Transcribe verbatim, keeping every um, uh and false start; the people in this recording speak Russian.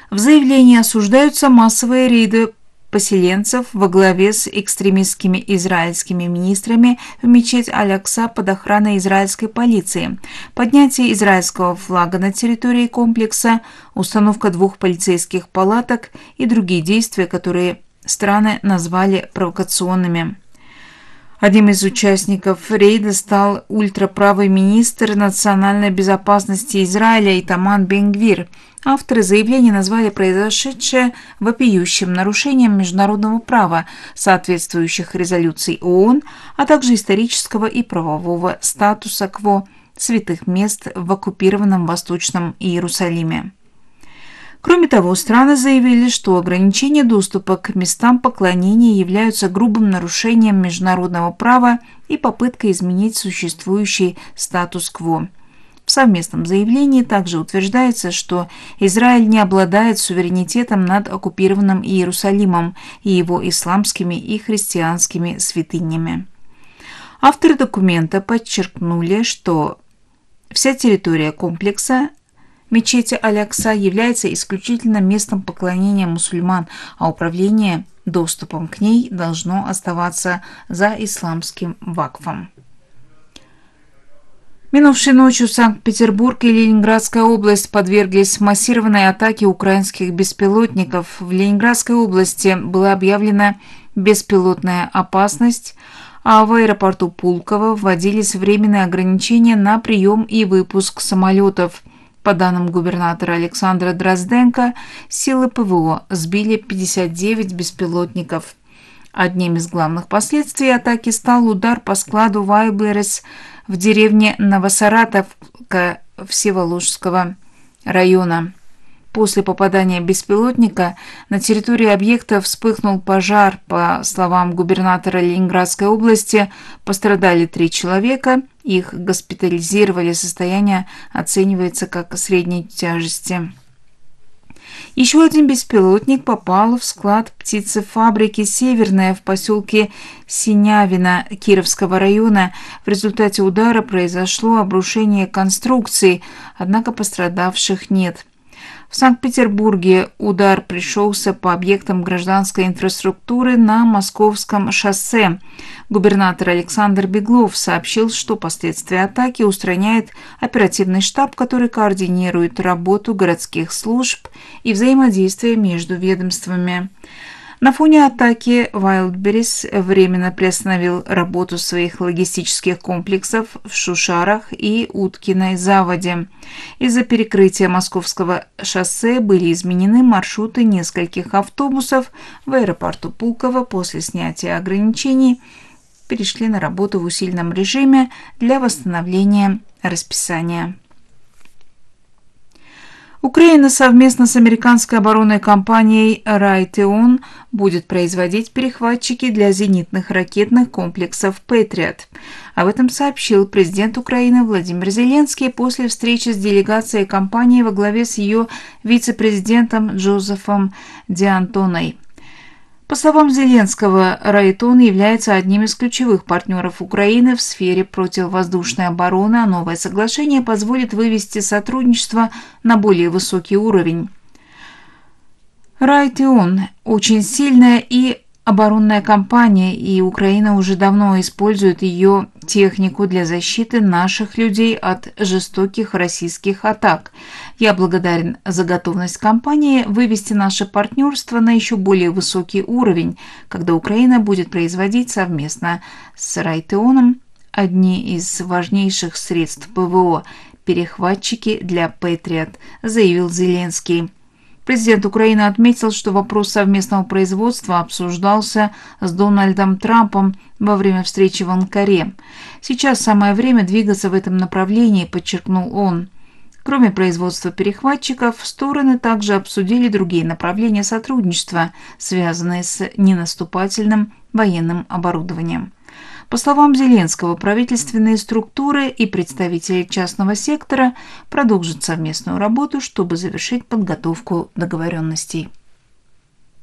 В заявлении осуждаются массовые рейды поселенцев во главе с экстремистскими израильскими министрами в мечеть Аль-Акса под охраной израильской полиции, поднятие израильского флага на территории комплекса, установка двух полицейских палаток и другие действия, которые страны назвали провокационными. Одним из участников рейда стал ультраправый министр национальной безопасности Израиля Итамар Бен-Гвир. Авторы заявления назвали произошедшее вопиющим нарушением международного права, соответствующих резолюций ООН, а также исторического и правового статуса кво святых мест в оккупированном Восточном Иерусалиме. Кроме того, страны заявили, что ограничения доступа к местам поклонения являются грубым нарушением международного права и попыткой изменить существующий статус-кво. В совместном заявлении также утверждается, что Израиль не обладает суверенитетом над оккупированным Иерусалимом и его исламскими и христианскими святынями. Авторы документа подчеркнули, что вся территория комплекса мечети Аль-Акса является исключительно местом поклонения мусульман, а управление доступом к ней должно оставаться за исламским вакфом. Минувшей ночью Санкт-Петербург и Ленинградская область подверглись массированной атаке украинских беспилотников. В Ленинградской области была объявлена беспилотная опасность, а в аэропорту Пулково вводились временные ограничения на прием и выпуск самолетов. По данным губернатора Александра Дрозденко, силы ПВО сбили пятьдесят девять беспилотников. Одним из главных последствий атаки стал удар по складу Вайблерес в деревне Новосаратовка Всеволожского района. После попадания беспилотника на территории объекта вспыхнул пожар. По словам губернатора Ленинградской области, пострадали три человека. Их госпитализировали, состояние оценивается как средней тяжести. Еще один беспилотник попал в склад птицефабрики «Северная» в поселке Синявино Кировского района. В результате удара произошло обрушение конструкции, однако пострадавших нет. В Санкт-Петербурге удар пришелся по объектам гражданской инфраструктуры на Московском шоссе. Губернатор Александр Беглов сообщил, что последствия атаки устраняет оперативный штаб, который координирует работу городских служб и взаимодействие между ведомствами. На фоне атаки Wildberries временно приостановил работу своих логистических комплексов в Шушарах и Уткиной заводе. Из-за перекрытия Московского шоссе были изменены маршруты нескольких автобусов. В аэропорту Пулково после снятия ограничений перешли на работу в усиленном режиме для восстановления расписания. Украина совместно с американской оборонной компанией Raytheon будет производить перехватчики для зенитных ракетных комплексов «Патриот». Об этом сообщил президент Украины Владимир Зеленский после встречи с делегацией компании во главе с ее вице-президентом Джозефом Диантоной. По словам Зеленского, Raytheon является одним из ключевых партнеров Украины в сфере противовоздушной обороны, а новое соглашение позволит вывести сотрудничество на более высокий уровень. Raytheon – очень сильная и оборонная компания, и Украина уже давно использует ее технику для защиты наших людей от жестоких российских атак. Я благодарен за готовность компании вывести наше партнерство на еще более высокий уровень, когда Украина будет производить совместно с Raytheon одни из важнейших средств ПВО – перехватчики для Патриот, заявил Зеленский. Президент Украины отметил, что вопрос совместного производства обсуждался с Дональдом Трампом во время встречи в Анкаре. Сейчас самое время двигаться в этом направлении, подчеркнул он. Кроме производства перехватчиков, стороны также обсудили другие направления сотрудничества, связанные с ненаступательным военным оборудованием. По словам Зеленского, правительственные структуры и представители частного сектора продолжат совместную работу, чтобы завершить подготовку договоренностей.